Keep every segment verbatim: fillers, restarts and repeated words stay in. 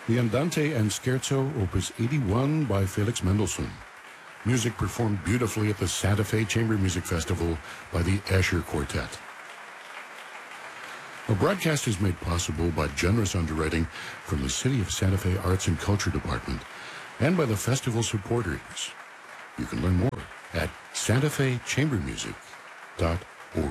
The Andante and Scherzo, Opus eighty-one by Felix Mendelssohn. Music performed beautifully at the Santa Fe Chamber Music Festival by the Escher Quartet. Our broadcast is made possible by generous underwriting from the City of Santa Fe Arts and Culture Department and by the festival supporters. You can learn more at santa fe chamber music dot org.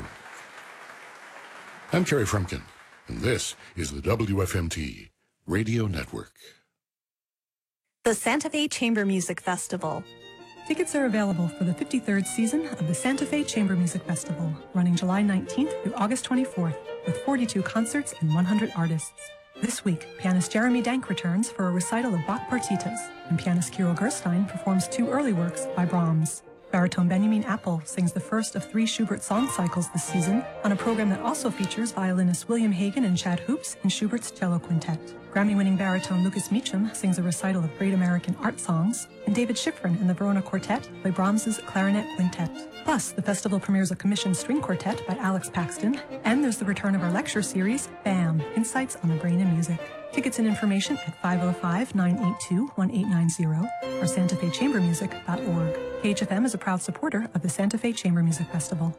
I'm Kerry Frumkin, and this is the W F M T Radio Network. The Santa Fe Chamber Music Festival. Tickets are available for the fifty-third season of the Santa Fe Chamber Music Festival, running July nineteenth through August twenty-fourth, with forty-two concerts and one hundred artists. This week, pianist Jeremy Dank returns for a recital of Bach partitas, and pianist Kirill Gerstein performs two early works by Brahms. Baritone Benjamin Apple sings the first of three Schubert song cycles this season on a program that also features violinists William Hagen and Chad Hoops in Schubert's cello quintet. Grammy-winning baritone Lucas Meacham sings a recital of great American art songs, and David Schifrin and the Verona Quartet play Brahms's clarinet quintet. Plus, the festival premieres a commissioned string quartet by Alex Paxton, and there's the return of our lecture series, BAM! Insights on the Brain and Music. Tickets and information at five oh five, nine eight two, one eight nine zero or santa fe chamber music dot org. K H F M is a proud supporter of the Santa Fe Chamber Music Festival.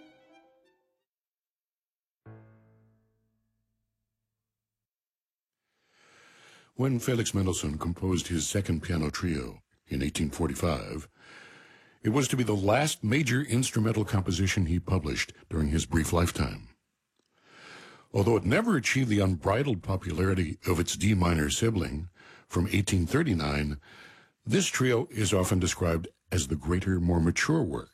When Felix Mendelssohn composed his second piano trio in eighteen forty-five, it was to be the last major instrumental composition he published during his brief lifetime. Although it never achieved the unbridled popularity of its D minor sibling from eighteen thirty-nine, this trio is often described as the greater, more mature work.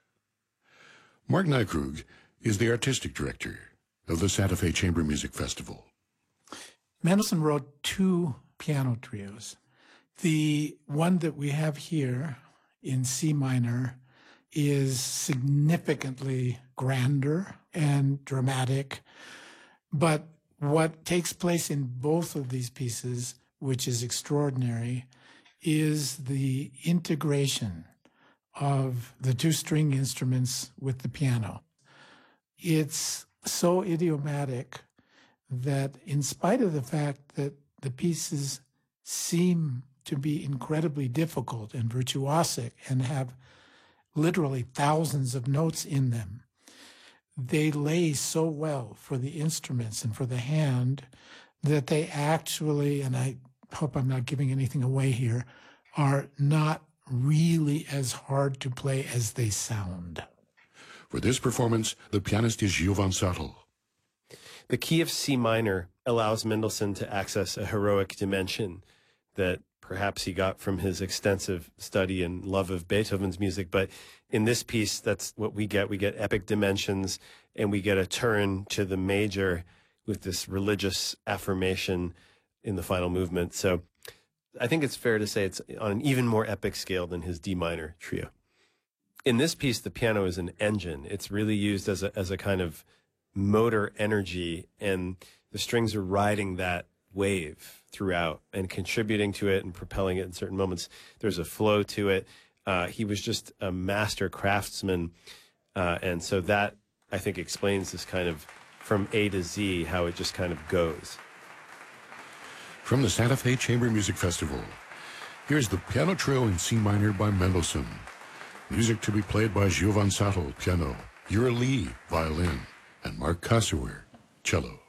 Mark Nykrug is the artistic director of the Santa Fe Chamber Music Festival. Mendelssohn wrote two piano trios. The one that we have here in C minor is significantly grander and dramatic. But what takes place in both of these pieces, which is extraordinary, is the integration of the two string instruments with the piano. It's so idiomatic that in spite of the fact that the pieces seem to be incredibly difficult and virtuosic and have literally thousands of notes in them, they lay so well for the instruments and for the hand that they actually, and I hope I'm not giving anything away here, are not really as hard to play as they sound. For this performance, the pianist is Jovan Sattel. The key of C minor allows Mendelssohn to access a heroic dimension that perhaps he got from his extensive study and love of Beethoven's music. But in this piece, that's what we get. We get epic dimensions, and we get a turn to the major with this religious affirmation in the final movement. So I think it's fair to say it's on an even more epic scale than his D minor trio. In this piece, the piano is an engine. It's really used as a, as a kind of motor energy, and the strings are riding that wave throughout and contributing to it and propelling it in certain moments. There's a flow to it. Uh, he was just a master craftsman, uh, and so that, I think, explains this kind of from A to Z, how it just kind of goes. From the Santa Fe Chamber Music Festival, here's the piano trio in C minor by Mendelssohn. Music to be played by Jovan Sattel, piano, Ura Lee, violin, and Mark Kasuer, cello.